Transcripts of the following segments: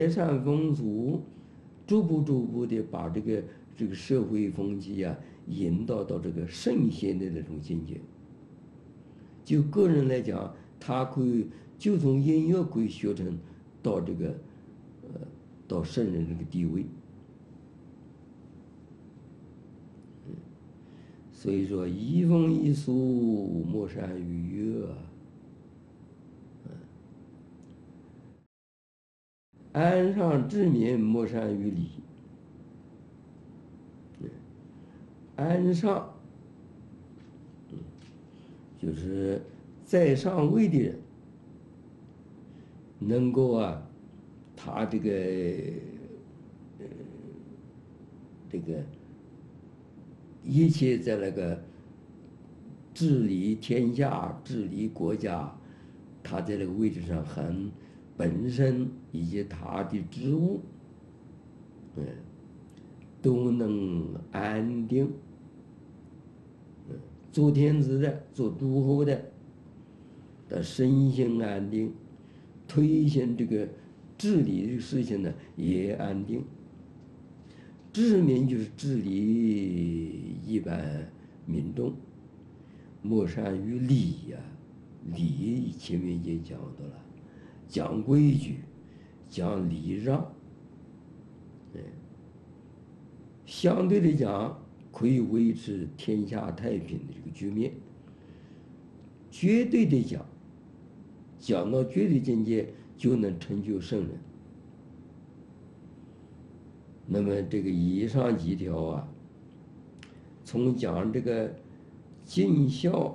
改善风俗，逐步的把这个社会风气啊引导到这个圣贤的那种境界。就个人来讲，他可以就从音乐可以学成到这个到圣人这个地位。所以说，移风易俗，莫善于乐。安上治民，莫善于礼。安上，就是在上位的人，能够啊，他这个一切在那个治理天下、治理国家，他在那个位置上本身以及他的职务，都能安定。做天子的、做诸侯的身心安定，推行这个治理的事情呢也安定。治民就是治理一般民众，莫善于礼呀。礼前面已经讲到了，讲规矩，讲礼让。相对的讲，可以维持天下太平的这个局面。绝对的讲到绝对境界，就能成就圣人。那么这个以上几条啊，从讲这个尽孝，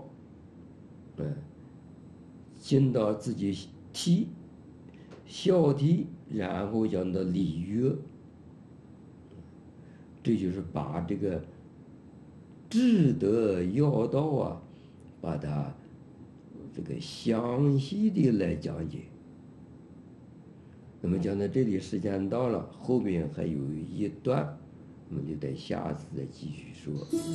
尽到自己孝悌，然后讲到礼乐，这就是把这个治德要道啊，把它这个详细的来讲解。那么讲到这里，时间到了，后面还有一段，我们就在下次再继续说。